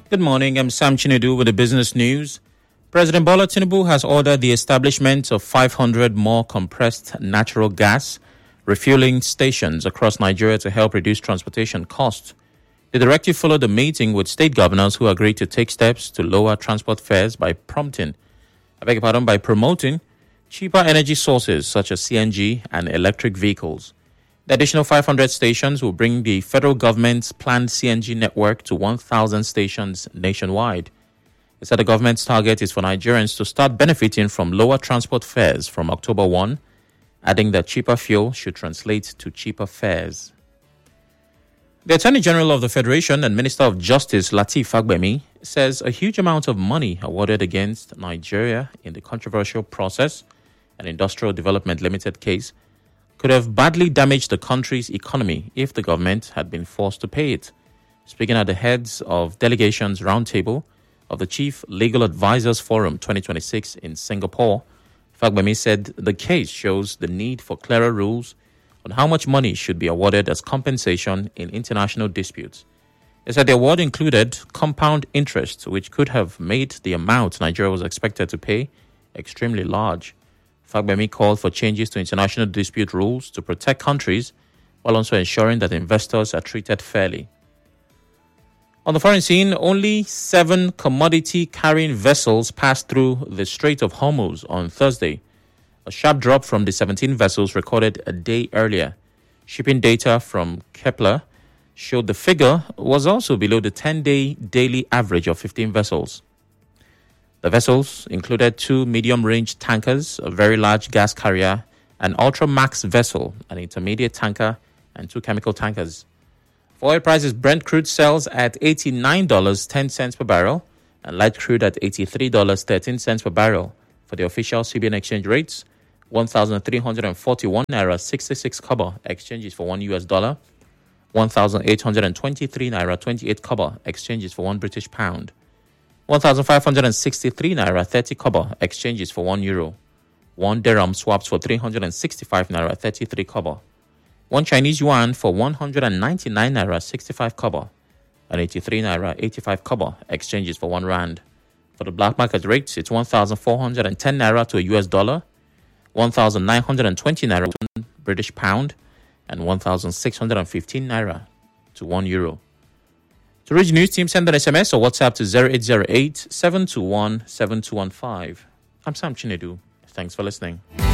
Good morning, I'm Sam Chinedu with the business news. President Bola Tinubu has ordered the establishment of 500 more compressed natural gas refueling stations across Nigeria to help reduce transportation costs. The directive followed a meeting with state governors who agreed to take steps to lower transport fares by promoting cheaper energy sources such as CNG and electric vehicles. The additional 500 stations will bring the federal government's planned CNG network to 1,000 stations nationwide. It said the government's target is for Nigerians to start benefiting from lower transport fares from October 1, adding that cheaper fuel should translate to cheaper fares. The Attorney General of the Federation and Minister of Justice Lateef Fagbemi says a huge amount of money awarded against Nigeria in the controversial Process and Industrial Development Limited case could have badly damaged the country's economy if the government had been forced to pay it. Speaking at the heads of delegations roundtable of the Chief Legal Advisors Forum 2026 in Singapore, Fagbemi said the case shows the need for clearer rules on how much money should be awarded as compensation in international disputes. He said the award included compound interest, which could have made the amount Nigeria was expected to pay extremely large. Fagbemi called for changes to international dispute rules to protect countries while also ensuring that investors are treated fairly. On the foreign scene, only 7 commodity-carrying vessels passed through the Strait of Hormuz on Thursday, a sharp drop from the 17 vessels recorded a day earlier. Shipping data from Kepler showed the figure was also below the 10-day daily average of 15 vessels. The vessels included 2 medium-range tankers, a very large gas carrier, an Ultramax vessel, an intermediate tanker, and 2 chemical tankers. For oil prices, Brent crude sells at $89.10 per barrel and light crude at $83.13 per barrel. For the official CBN exchange rates, 1,341 naira 66 kobo exchanges for $1, 1,823 naira 28 kobo exchanges for £1, 1,563 naira 30 kobo exchanges for €1. 1 dirham swaps for 365 naira 33 kobo. 1 Chinese yuan for 199 naira 65 kobo. And 83 naira 85 kobo exchanges for 1 rand. For the black market rates, it's 1,410 naira to a US dollar, 1,920 naira to British pound, and 1,615 naira to €1. To reach news team, send an SMS or WhatsApp to 0808 721 7215. I'm Sam Chinedu. Thanks for listening.